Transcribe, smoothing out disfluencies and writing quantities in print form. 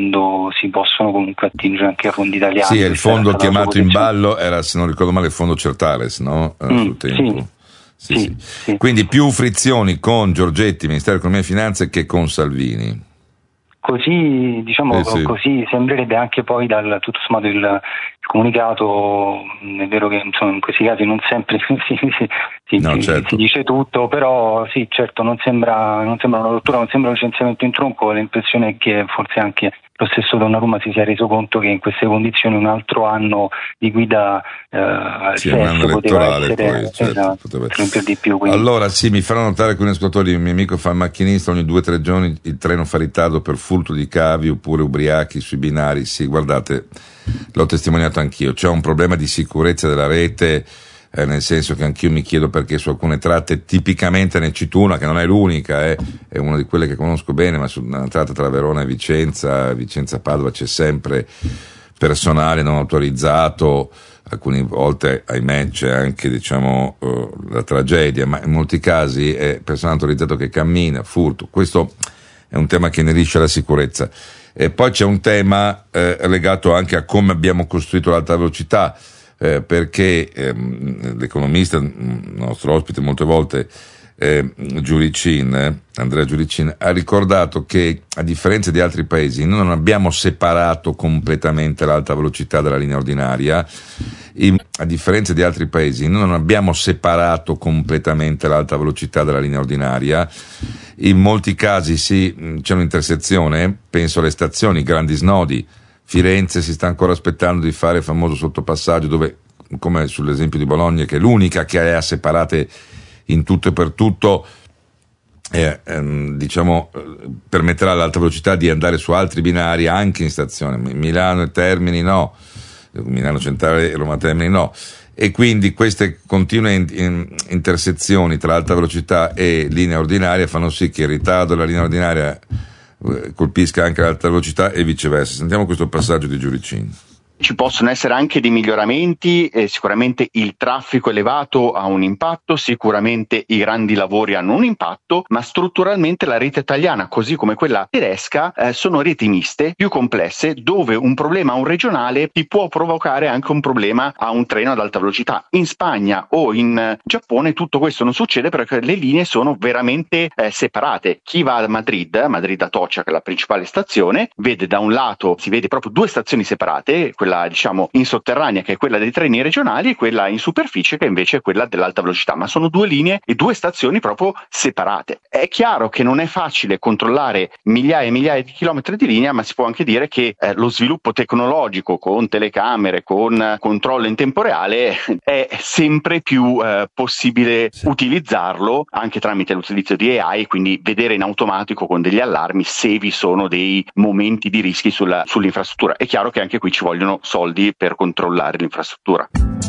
quando si possono comunque attingere anche a fondi italiani. Sì, il fondo chiamato in ballo era, se non ricordo male, il fondo Certares, no? Sul tempo. Sì. Quindi più frizioni con Giorgetti, Ministero dell'Economia e Finanze, che con Salvini. Così, diciamo, così sembrerebbe anche poi dal tutto sommato il comunicato. È vero che insomma in questi casi non sempre si dice tutto, però sì, certo, non sembra una rottura, non sembra un licenziamento in tronco. L'impressione è che forse anche lo stesso Donnarumma si sia reso conto che in queste condizioni un altro anno di guida al un anno elettorale poi, certo, poteva essere di più. Quindi. Allora mi fanno notare alcuni ascoltatori, il mio amico fa il macchinista, ogni 2 o 3 giorni il treno fa ritardo per furto di cavi oppure ubriachi sui binari. Sì, guardate, l'ho testimoniato anch'io, c'è un problema di sicurezza della rete, nel senso che anch'io mi chiedo perché su alcune tratte, tipicamente ne cito una che non è l'unica, è una di quelle che conosco bene, ma su una tratta tra Verona e Vicenza-Padova c'è sempre personale non autorizzato, alcune volte ahimè c'è anche la tragedia, ma in molti casi è personale autorizzato che cammina, furto. Questo è un tema che inerisce alla sicurezza. E poi c'è un tema legato anche a come abbiamo costruito l'alta velocità, perché l'economista, il nostro ospite molte volte, Andrea Giuricin, ha ricordato che a differenza di altri paesi noi non abbiamo separato completamente l'alta velocità dalla linea ordinaria. A differenza di altri paesi noi non abbiamo separato completamente l'alta velocità dalla linea ordinaria. In molti casi c'è un'intersezione, penso alle stazioni, grandi snodi. Firenze si sta ancora aspettando di fare il famoso sottopassaggio dove, come sull'esempio di Bologna, che è l'unica che ha separate in tutto e per tutto, permetterà all'alta velocità di andare su altri binari anche in stazione. Milano e Termini no, Milano Centrale e Roma Termini no, e quindi queste continue intersezioni tra alta velocità e linea ordinaria fanno sì che il ritardo della linea ordinaria colpisca anche l'alta velocità e viceversa. Sentiamo questo passaggio di Giuricin. Ci possono essere anche dei miglioramenti, sicuramente il traffico elevato ha un impatto, sicuramente i grandi lavori hanno un impatto, ma strutturalmente la rete italiana, così come quella tedesca, sono reti miste, più complesse, dove un problema a un regionale ti può provocare anche un problema a un treno ad alta velocità. In Spagna o in Giappone tutto questo non succede perché le linee sono veramente separate. Chi va a Madrid Atocha, che è la principale stazione, vede da un lato, si vede proprio 2 stazioni separate, quella in sotterranea che è quella dei treni regionali e quella in superficie che invece è quella dell'alta velocità, ma sono 2 linee e 2 stazioni proprio separate. È chiaro che non è facile controllare migliaia e migliaia di chilometri di linea, ma si può anche dire che lo sviluppo tecnologico con telecamere, con controllo in tempo reale è sempre più possibile utilizzarlo anche tramite l'utilizzo di AI, quindi vedere in automatico con degli allarmi se vi sono dei momenti di rischi sull'infrastruttura. È chiaro che anche qui ci vogliono soldi per controllare l'infrastruttura.